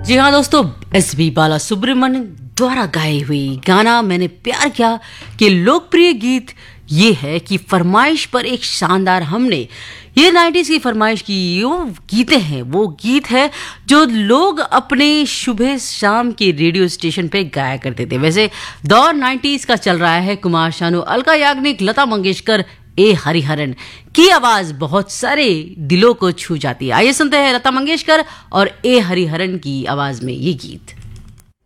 जी हाँ दोस्तों, एसपी बाला सुब्रमण्यम द्वारा गाई हुई गाना मैंने प्यार किया के लोकप्रिय गीत ये है कि फरमाइश पर एक शानदार हमने ये 90s की फरमाइश की वो गीतें हैं, वो गीत है जो लोग अपने सुबह शाम के रेडियो स्टेशन पे गाया करते थे। वैसे दौर 90s का चल रहा है। कुमार शानू, अलका याग्निक, लता मंगेशकर, ए हरिहरन की आवाज बहुत सारे दिलों को छू जाती है। आइए सुनते हैं लता मंगेशकर और ए हरिहरन की आवाज में ये गीत।